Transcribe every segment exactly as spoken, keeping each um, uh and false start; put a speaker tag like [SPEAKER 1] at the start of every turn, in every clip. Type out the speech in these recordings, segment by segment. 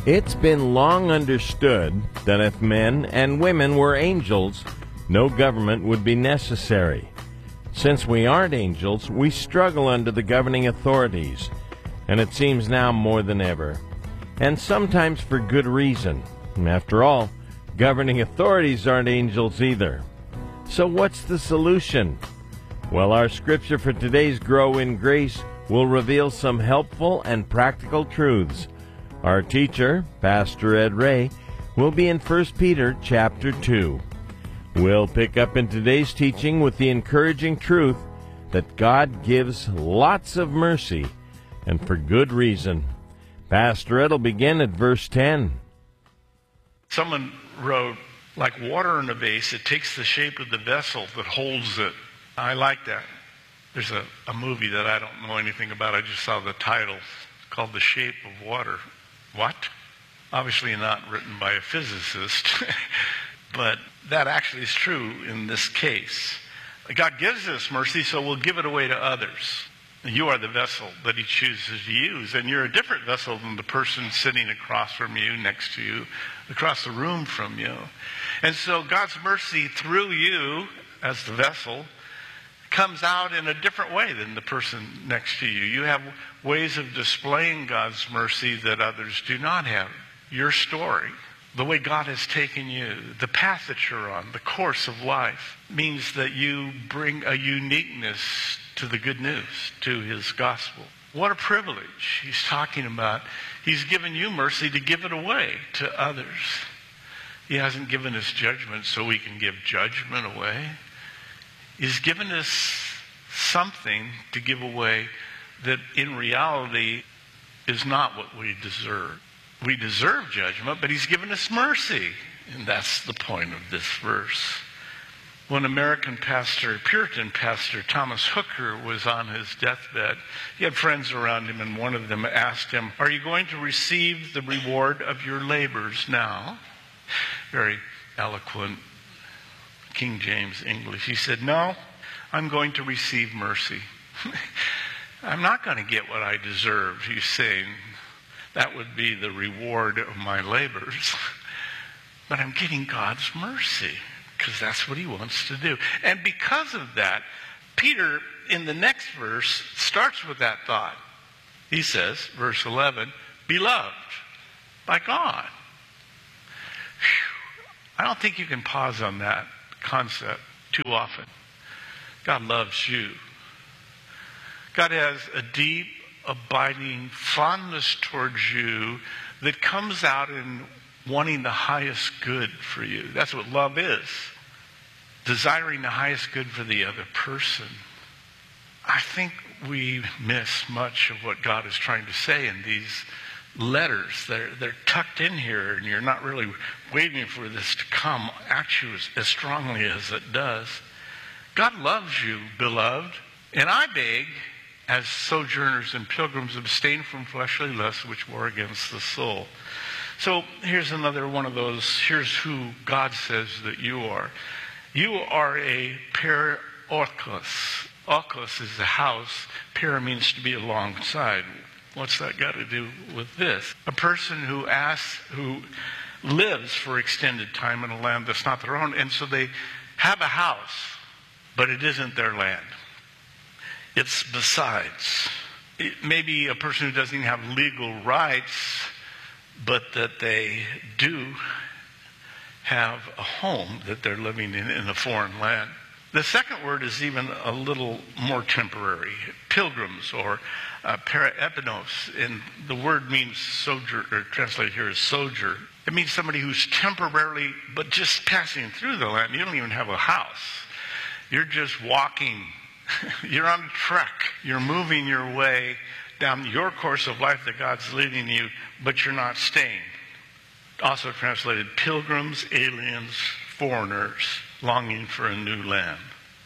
[SPEAKER 1] It's been long understood that if men and women were angels, no government would be necessary. Since we aren't angels, we struggle under the governing authorities, and it seems now more than ever. And sometimes for good reason. After all, governing authorities aren't angels either. So what's the solution? Well, our scripture for today's Grow in Grace will reveal some helpful and practical truths. Our teacher, Pastor Ed Ray, will be in First Peter chapter two. We'll pick up in today's teaching with the encouraging truth that God gives lots of mercy, and for good reason. Pastor Ed will begin at verse ten.
[SPEAKER 2] Someone wrote, like water in a vase, it takes the shape of the vessel that holds it. I like that. There's a, a movie that I don't know anything about. I just saw the title. It's called The Shape of Water. What? Obviously not written by a physicist, but that actually is true in this case. God gives us mercy, so we'll give it away to others. You are the vessel that he chooses to use, and you're a different vessel than the person sitting across from you, next to you, across the room from you. And so God's mercy through you as the vessel comes out in a different way than the person next to you. You have ways of displaying God's mercy that others do not have. Your story, the way God has taken you, the path that you're on, the course of life, means that you bring a uniqueness to the good news, to his gospel. What a privilege he's talking about. He's given you mercy to give it away to others. He hasn't given us judgment so we can give judgment away. He's given us something to give away that in reality is not what we deserve. We deserve judgment, but he's given us mercy. And that's the point of this verse. When American pastor, Puritan pastor Thomas Hooker was on his deathbed, he had friends around him, and one of them asked him, "Are you going to receive the reward of your labors now?" Very eloquent King James English. He said, "No, I'm going to receive mercy." I'm not going to get what I deserve, he's saying. That would be the reward of my labors. But I'm getting God's mercy, because that's what he wants to do. And because of that, Peter, in the next verse, starts with that thought. He says, verse eleven, beloved by God. Whew. I don't think you can pause on that concept too often. God loves you. God has a deep, abiding fondness towards you that comes out in wanting the highest good for you. That's what love is. Desiring the highest good for the other person. I think we miss much of what God is trying to say in these letters. They're, they're tucked in here, and you're not really waiting for this to come at you as, as strongly as it does. God loves you, beloved, and I beg, as sojourners and pilgrims, abstain from fleshly lusts which war against the soul. So here's another one of those, here's who God says that you are. You are a periorkos. Orkos is the house. Para means to be alongside. What's that got to do with this? A person who asks, who lives for extended time in a land that's not their own, and so they have a house, but it isn't their land. It's besides. It may be a person who doesn't even have legal rights, but that they do have a home that they're living in in a foreign land. The second word is even a little more temporary. Pilgrims, or uh, paraepinos, and the word means sojourn, or translated here as sojourn. It means somebody who's temporarily, but just passing through the land. You don't even have a house. You're just walking. You're on a trek. You're moving your way down your course of life that God's leading you, but you're not staying. Also translated pilgrims, aliens, foreigners, longing for a new land.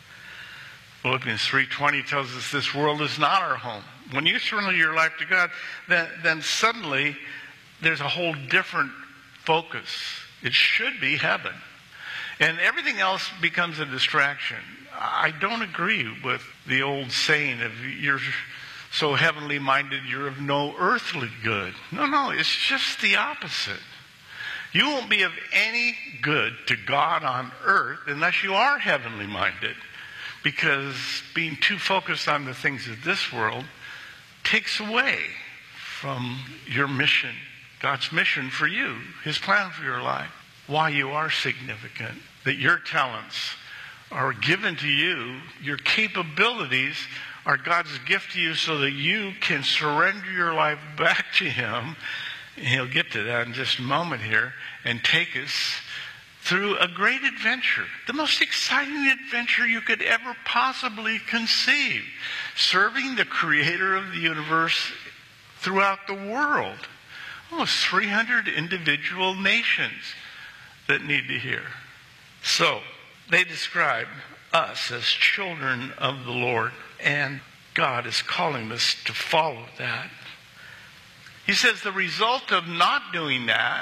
[SPEAKER 2] Philippians three twenty tells us this world is not our home. When you surrender your life to God, then, then suddenly there's a whole different focus. It should be heaven. And everything else becomes a distraction. I don't agree with the old saying of you're so heavenly minded you're of no earthly good. No, no, it's just the opposite. You won't be of any good to God on earth unless you are heavenly minded, because being too focused on the things of this world takes away from your mission, God's mission for you, His plan for your life, why you are significant, that your talents are given to you, your capabilities are God's gift to you so that you can surrender your life back to Him. And He'll get to that in just a moment here, and take us through a great adventure, the most exciting adventure you could ever possibly conceive, serving the Creator of the universe throughout the world. Almost three hundred individual nations that need to hear. So, they describe us as children of the Lord, and God is calling us to follow that. He says the result of not doing that,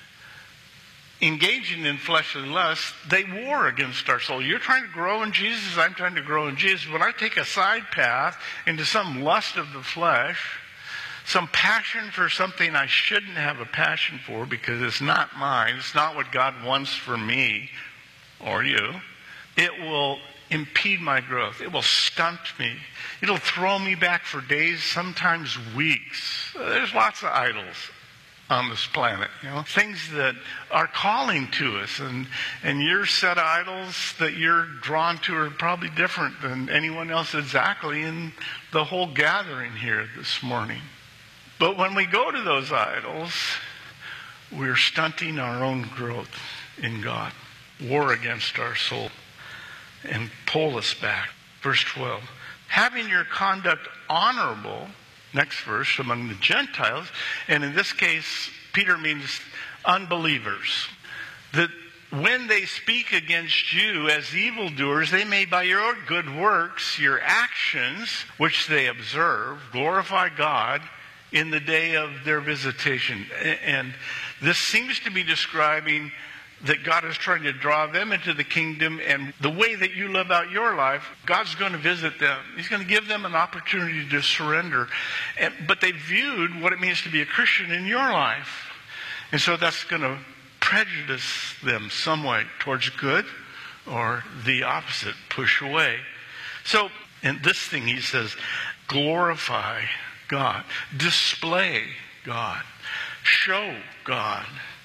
[SPEAKER 2] engaging in fleshly lust, they war against our soul. You're trying to grow in Jesus, I'm trying to grow in Jesus. When I take a side path into some lust of the flesh, some passion for something I shouldn't have a passion for because it's not mine, it's not what God wants for me or you, it will impede my growth. It will stunt me. It'll throw me back for days, sometimes weeks. There's lots of idols on this planet, you know, things that are calling to us, and and your set of idols that you're drawn to are probably different than anyone else exactly in the whole gathering here this morning. But when we go to those idols, we're stunting our own growth in God. War against our soul and pull us back. Verse twelve. Having your conduct honorable, next verse, among the Gentiles, and in this case, Peter means unbelievers, that when they speak against you as evildoers, they may by your good works, your actions, which they observe, glorify God in the day of their visitation. And this seems to be describing that God is trying to draw them into the kingdom, and the way that you live out your life, God's going to visit them. He's going to give them an opportunity to surrender. And, but they viewed what it means to be a Christian in your life. And so that's going to prejudice them some way towards good, or the opposite, push away. So in this thing he says, glorify God, display God, show God.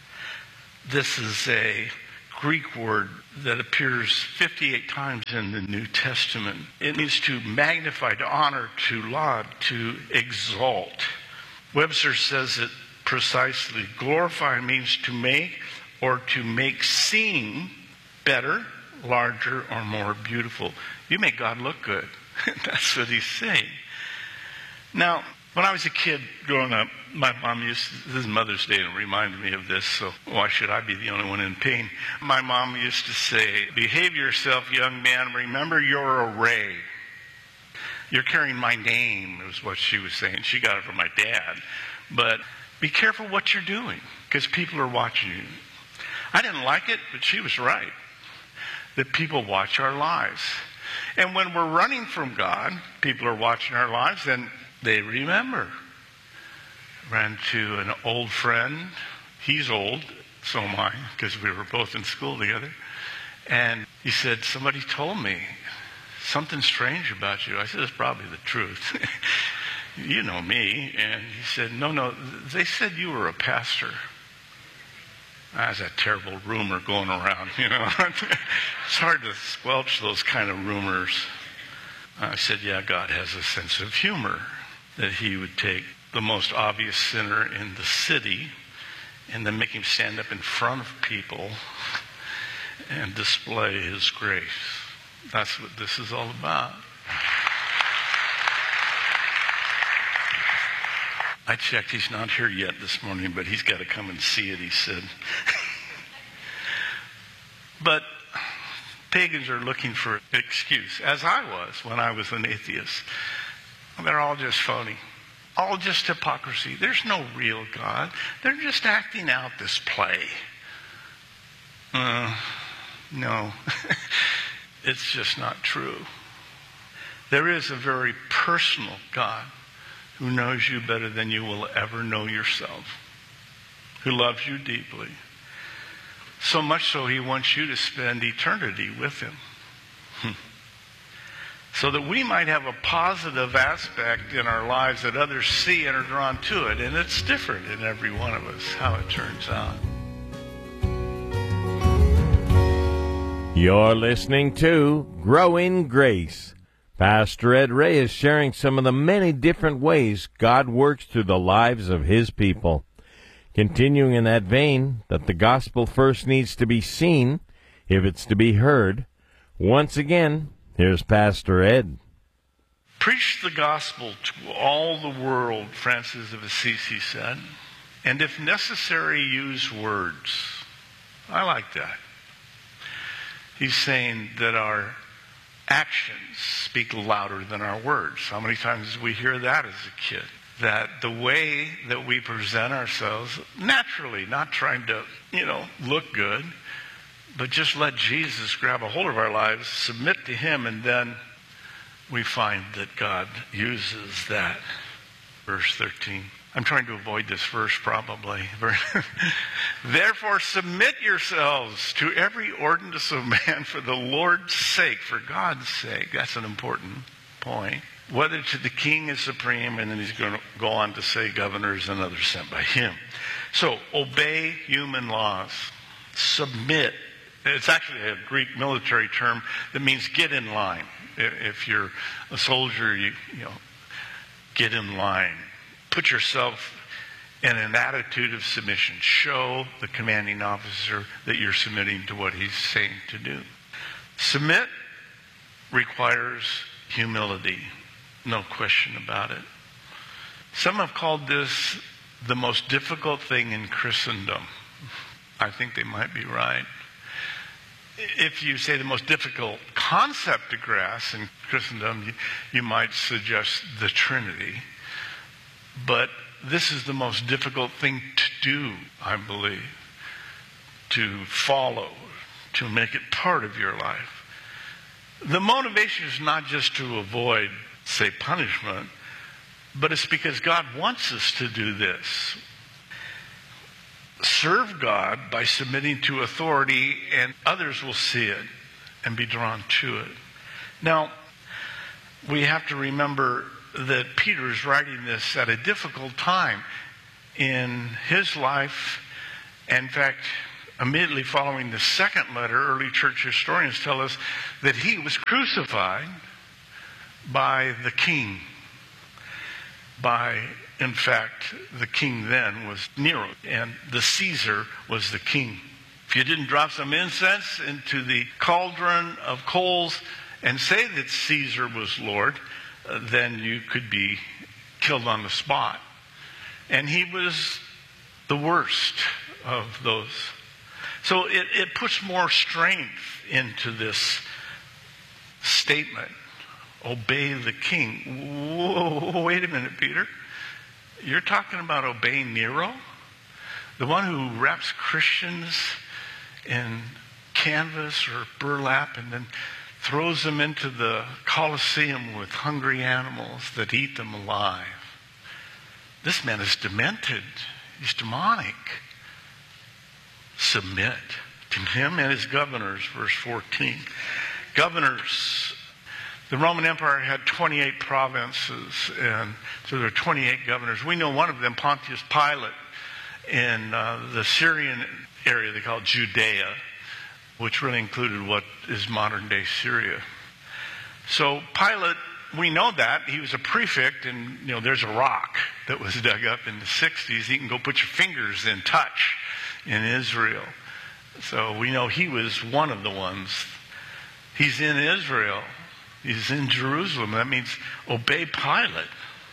[SPEAKER 2] This is a Greek word that appears fifty-eight times in the New Testament. It means to magnify, to honor, to laud, to exalt. Webster says it precisely. Glorify means to make or to make seem better, larger, or more beautiful. You make God look good. That's what he's saying. Now, when I was a kid growing up, my mom used to, this is Mother's Day, and it reminded me of this, so why should I be the only one in pain? My mom used to say, behave yourself, young man. Remember your array. You're carrying my name, is what she was saying. She got it from my dad. But be careful what you're doing, because people are watching you. I didn't like it, but she was right. That people watch our lives. And when we're running from God, people are watching our lives, and they remember. Ran to an old friend. He's old, so am I, because we were both in school together. And he said, somebody told me something strange about you. I said, it's probably the truth. You know me. And he said, no, no, they said you were a pastor. That's a terrible rumor going around, you know. It's hard to squelch those kind of rumors. I said, yeah, God has a sense of humor, that he would take the most obvious sinner in the city and then make him stand up in front of people and display his grace. That's what this is all about. I checked, he's not here yet this morning, but he's got to come and see it, he said. But pagans are looking for an excuse, as I was when I was an atheist. They're all just phony. All just hypocrisy. There's no real God. They're just acting out this play. Uh, no. It's just not true. There is a very personal God who knows you better than you will ever know yourself, who loves you deeply. So much so he wants you to spend eternity with him. So that we might have a positive aspect in our lives that others see and are drawn to it. And it's different in every one of us, how it turns out.
[SPEAKER 1] You're listening to Grow in Grace. Pastor Ed Ray is sharing some of the many different ways God works through the lives of his people. Continuing in that vein, that the gospel first needs to be seen if it's to be heard. Once again, here's Pastor Ed.
[SPEAKER 2] Preach the gospel to all the world, Francis of Assisi said, and if necessary, use words. I like that. He's saying that our actions speak louder than our words. How many times did we hear that as a kid? That the way that we present ourselves, naturally, not trying to, you know, look good, but just let Jesus grab a hold of our lives, submit to him, and then we find that God uses that. Verse thirteen. I'm trying to avoid this verse probably. Therefore, submit yourselves to every ordinance of man for the Lord's sake, for God's sake. That's an important point. Whether to the king is supreme, and then he's going to go on to say governors and others sent by him. So, obey human laws. Submit. It's actually a Greek military term that means get in line. If you're a soldier, you, you know, get in line. Put yourself in an attitude of submission. Show the commanding officer that you're submitting to what he's saying to do. Submit requires humility. No question about it. Some have called this the most difficult thing in Christendom. I think they might be right. If you say the most difficult concept to grasp in Christendom, you, you might suggest the Trinity. But this is the most difficult thing to do, I believe, to follow, to make it part of your life. The motivation is not just to avoid, say, punishment, but it's because God wants us to do this. Serve God by submitting to authority, and others will see it and be drawn to it. Now, we have to remember that Peter is writing this at a difficult time in his life. In fact, immediately following the second letter, early church historians tell us that he was crucified by the king. By, in fact, the king then was Nero, and the Caesar was the king. If you didn't drop some incense into the cauldron of coals and say that Caesar was Lord, uh, then you could be killed on the spot. And he was the worst of those. So it, it puts more strength into this statement. Obey the king. Whoa, wait a minute, Peter. You're talking about obeying Nero? The one who wraps Christians in canvas or burlap and then throws them into the Colosseum with hungry animals that eat them alive. This man is demented. He's demonic. Submit to him and his governors, verse fourteen. Governors. The Roman Empire had twenty-eight provinces, and so there are twenty-eight governors. We know one of them, Pontius Pilate, in uh, the Syrian area they call Judea, which really included what is modern-day Syria. So Pilate, we know that. He was a prefect, and you know there's a rock that was dug up in the sixties. You can go put your fingers in, touch in Israel. So we know he was one of the ones. He's in Israel. He's in Jerusalem. That means obey Pilate.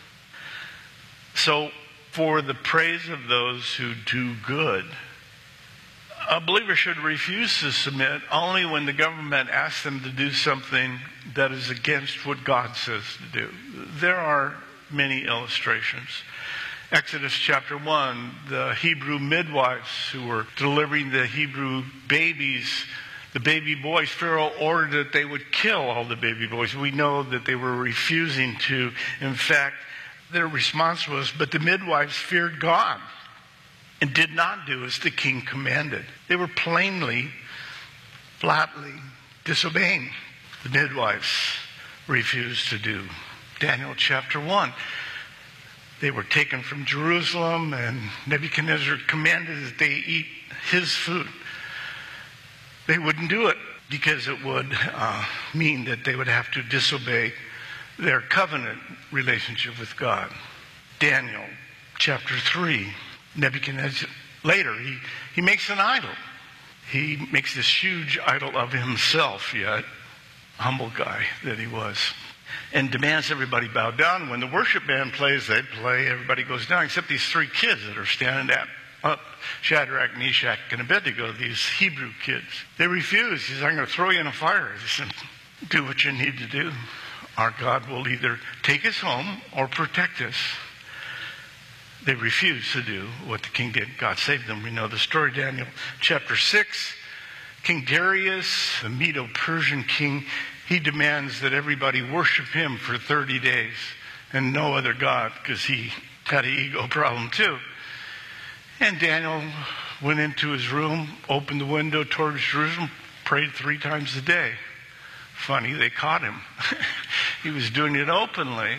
[SPEAKER 2] So, for the praise of those who do good, a believer should refuse to submit only when the government asks them to do something that is against what God says to do. There are many illustrations. Exodus chapter one, the Hebrew midwives who were delivering the Hebrew babies, the baby boys, Pharaoh ordered that they would kill all the baby boys. We know that they were refusing to. In fact, Their response was, but the midwives feared God and did not do as the king commanded. They were plainly, flatly disobeying. The midwives refused to do. Daniel chapter one. They were taken from Jerusalem, and Nebuchadnezzar commanded that they eat his food. They wouldn't do it because it would uh, mean that they would have to disobey their covenant relationship with God. Daniel chapter three. Nebuchadnezzar, later, he, he makes an idol. He makes this huge idol of himself, yet humble guy that he was, and demands everybody bow down. When the worship band plays, they play, everybody goes down, except these three kids that are standing up, Shadrach, Meshach, and Abednego, these Hebrew kids. They refuse. He says, I'm going to throw you in a fire. He said, do what you need to do. Our God will either take us home or protect us. They refused to do what the king did. God saved them. We know the story. Daniel chapter six. King Darius, the Medo-Persian king, he demands that everybody worship him for thirty days and no other god, because he had an ego problem too. And Daniel went into his room, opened the window towards Jerusalem, prayed three times a day. Funny, they caught him. He was doing it openly.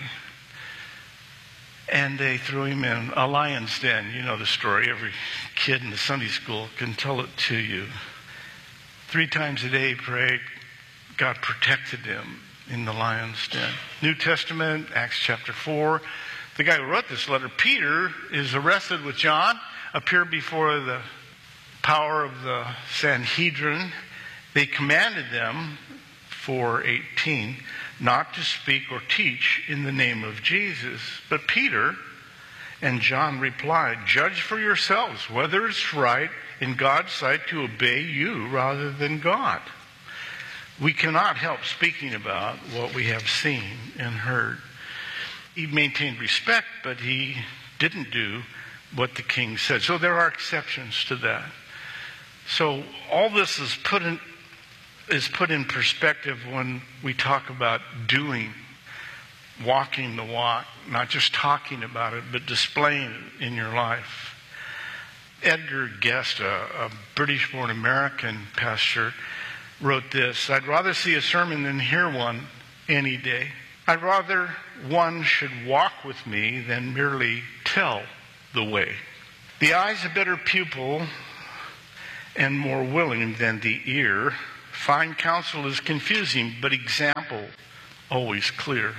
[SPEAKER 2] And they threw him in a lion's den. You know the story. Every kid in the Sunday school can tell it to you. Three times a day he prayed. God protected him in the lion's den. New Testament, Acts chapter four. The guy who wrote this letter, Peter, is arrested with John, appeared before the power of the Sanhedrin. They commanded them, four eighteen, not to speak or teach in the name of Jesus. But Peter and John replied, judge for yourselves whether it's right in God's sight to obey you rather than God. We cannot help speaking about what we have seen and heard. He maintained respect, but he didn't do what the king said. So there are exceptions to that. So all this is put in is put in perspective when we talk about doing, walking the walk, not just talking about it, but displaying it in your life. Edgar Guest, a, a British-born American pastor, wrote this: I'd rather see a sermon than hear one any day. I'd rather one should walk with me than merely tell the way. The eye's a better pupil and more willing than the ear. Fine counsel is confusing, but example always clear.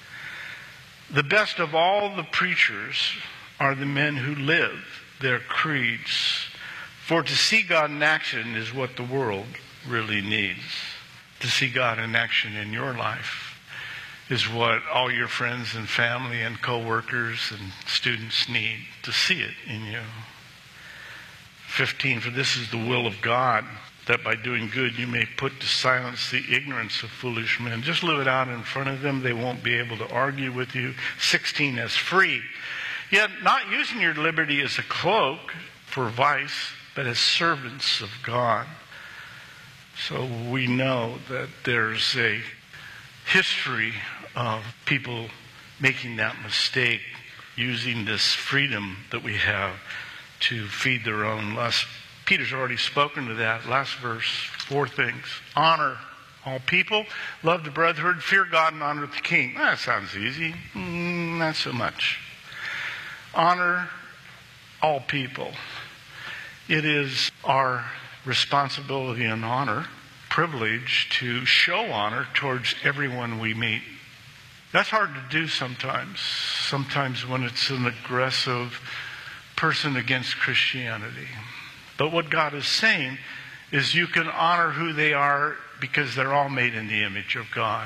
[SPEAKER 2] The best of all the preachers are the men who live their creeds. For to see God in action is what the world really needs. To see God in action in your life is what all your friends and family and co-workers and students need, to see it in you. fifteen, for this is the will of God, that by doing good you may put to silence the ignorance of foolish men. Just live it out in front of them. They won't be able to argue with you. sixteen, as free, yet not using your liberty as a cloak for vice, but as servants of God. So we know that there's a history of people making that mistake, using this freedom that we have to feed their own lust. Peter's already spoken to that. Last verse, four things. Honor all people, love the brotherhood, fear God, and honor the king. That sounds easy. Mm, not so much. Honor all people. It is our responsibility and honor, privilege, to show honor towards everyone we meet. That's hard to do sometimes. Sometimes when it's an aggressive person against Christianity. But what God is saying is you can honor who they are because they're all made in the image of God.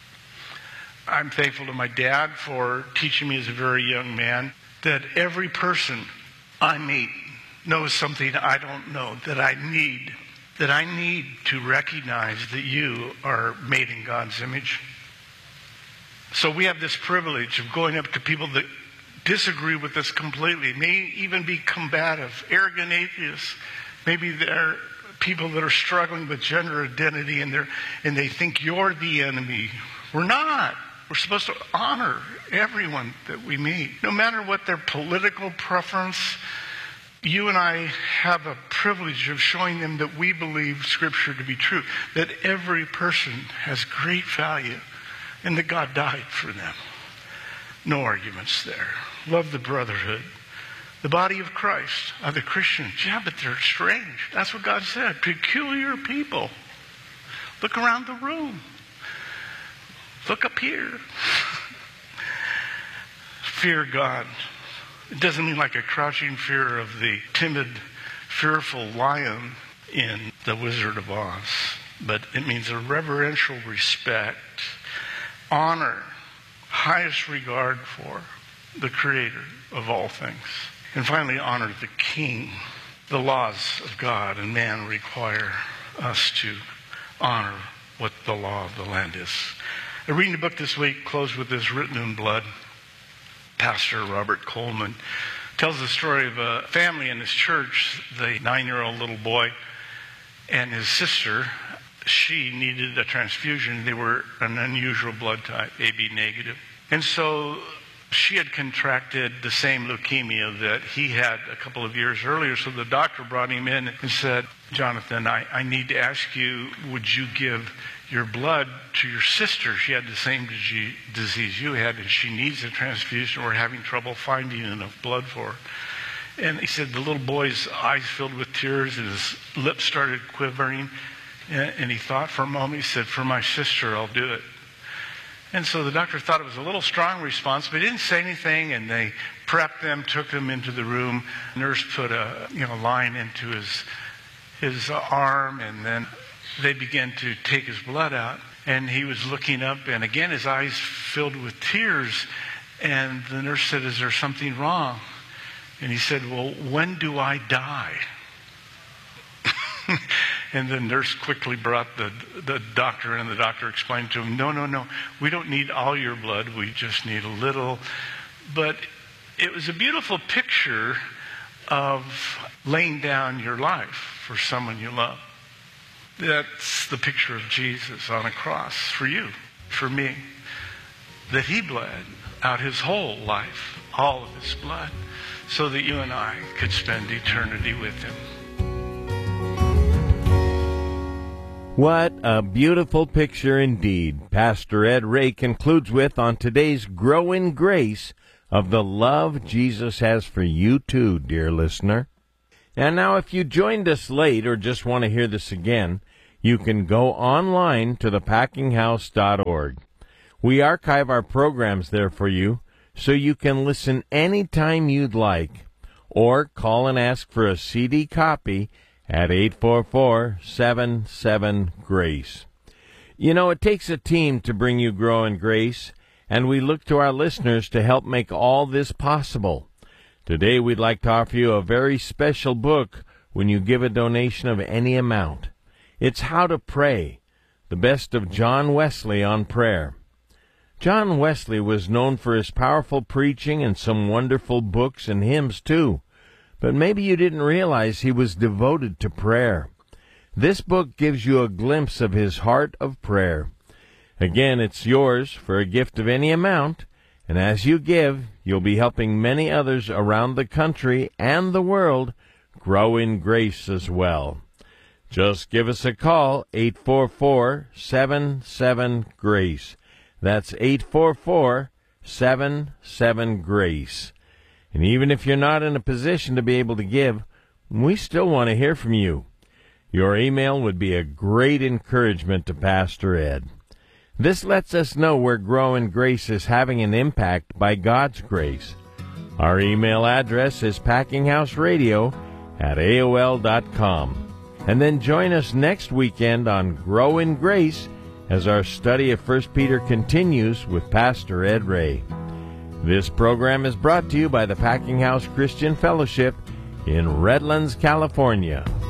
[SPEAKER 2] I'm thankful to my dad for teaching me as a very young man that every person I meet knows something I don't know, that I need, that I need to recognize that you are made in God's image. So we have this privilege of going up to people that disagree with us completely, may even be combative, arrogant atheists. Maybe they're people that are struggling with gender identity and they're and they think you're the enemy. We're not. We're supposed to honor everyone that we meet, no matter what their political preference. You and I have a privilege of showing them that we believe Scripture to be true, that every person has great value, and that God died for them. No arguments there. Love the brotherhood. The body of Christ are the Christians. Yeah, but they're strange. That's what God said. Peculiar people. Look around the room. Look up here. Fear God. It doesn't mean like a crouching fear of the timid, fearful lion in The Wizard of Oz, but it means a reverential respect, honor, highest regard for the Creator of all things. And finally, honor the King. The laws of God and man require us to honor what the law of the land is. I'm reading a book this week, closed with this, Written in Blood. Pastor Robert Coleman tells the story of a family in his church, the nine-year-old little boy and his sister. She needed a transfusion. They were an unusual blood type, A B negative. And so she had contracted the same leukemia that he had a couple of years earlier. So the doctor brought him in and said, Jonathan, I, I need to ask you, would you give your blood to your sister? She had the same disease you had, and she needs a transfusion. We're having trouble finding enough blood for her. And he said the little boy's eyes filled with tears and his lips started quivering. And, and he thought for a moment, he said, for my sister, I'll do it. And so the doctor thought it was a little strong response, but he didn't say anything, and they prepped them, took them into the room. The nurse put a you know line into his his arm, and then they began to take his blood out. And he was looking up, and again his eyes filled with tears. And the nurse said, is there something wrong? And he said, well, when do I die? And the nurse quickly brought the the doctor in, and the doctor explained to him, no, no, no, we don't need all your blood. We just need a little. But it was a beautiful picture of laying down your life for someone you love. That's the picture of Jesus on a cross for you, for me. That he bled out his whole life, all of his blood, so that you and I could spend eternity with him.
[SPEAKER 1] What a beautiful picture indeed. Pastor Ed Ray concludes with on today's Grow in Grace of the love Jesus has for you too, dear listener. And now if you joined us late or just want to hear this again, you can go online to the packing house dot org. We archive our programs there for you, so you can listen anytime you'd like, or call and ask for a C D copy at eight four four, seven seven, GRACE. You know, it takes a team to bring you Grow in Grace, and we look to our listeners to help make all this possible. Today we'd like to offer you a very special book when you give a donation of any amount. It's How to Pray, the best of John Wesley on prayer. John Wesley was known for his powerful preaching and some wonderful books and hymns too. But maybe you didn't realize he was devoted to prayer. This book gives you a glimpse of his heart of prayer. Again, it's yours for a gift of any amount, and as you give, you'll be helping many others around the country and the world grow in grace as well. Just give us a call, eight four four, seven seven, GRACE. That's eight four four, seven seven, GRACE. And even if you're not in a position to be able to give, we still want to hear from you. Your email would be a great encouragement to Pastor Ed. This lets us know where Grow in Grace is having an impact by God's grace. Our email address is packinghouseradio at A O L dot com. And then join us next weekend on Grow in Grace as our study of First Peter continues with Pastor Ed Ray. This program is brought to you by the Packing House Christian Fellowship in Redlands, California.